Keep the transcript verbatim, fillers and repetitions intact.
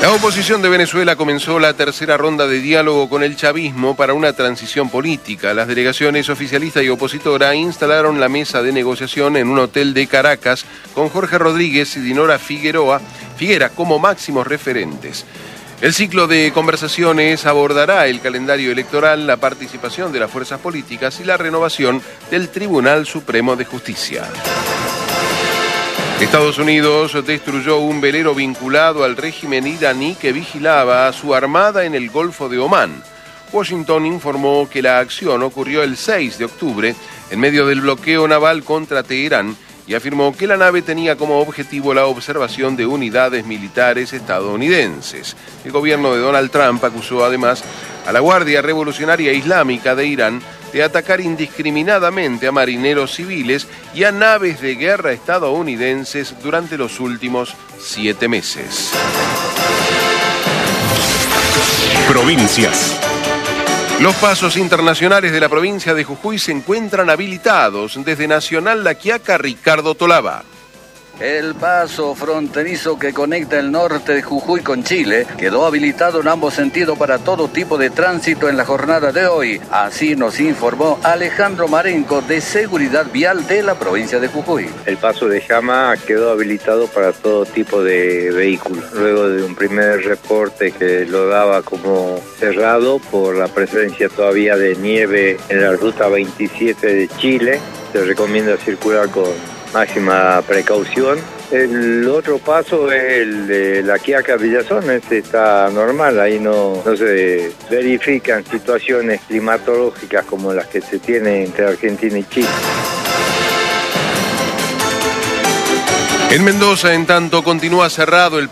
La oposición de Venezuela comenzó la tercera ronda de diálogo con el chavismo para una transición política. Las delegaciones oficialista y opositora instalaron la mesa de negociación en un hotel de Caracas con Jorge Rodríguez y Dinora Figueroa, Figuera como máximos referentes. El ciclo de conversaciones abordará el calendario electoral, la participación de las fuerzas políticas y la renovación del Tribunal Supremo de Justicia. Estados Unidos destruyó un velero vinculado al régimen iraní que vigilaba a su armada en el Golfo de Omán. Washington informó que la acción ocurrió el seis de octubre en medio del bloqueo naval contra Teherán y afirmó que la nave tenía como objetivo la observación de unidades militares estadounidenses. El gobierno de Donald Trump acusó además a la Guardia Revolucionaria Islámica de Irán de atacar indiscriminadamente a marineros civiles y a naves de guerra estadounidenses durante los últimos siete meses. Provincias. Los pasos internacionales de la provincia de Jujuy se encuentran habilitados. Desde Nacional La Quiaca, Ricardo Tolaba. El paso fronterizo que conecta el norte de Jujuy con Chile quedó habilitado en ambos sentidos para todo tipo de tránsito en la jornada de hoy. Así nos informó Alejandro Marenco de Seguridad Vial de la provincia de Jujuy. El paso de Jama quedó habilitado para todo tipo de vehículos. Luego de un primer reporte que lo daba como cerrado por la presencia todavía de nieve en la ruta veintisiete de Chile, se recomienda circular con máxima precaución. El otro paso es el de La Quiaca Villazón, este está normal, ahí no, no se verifican situaciones climatológicas como las que se tienen entre Argentina y Chile. En Mendoza, en tanto, continúa cerrado el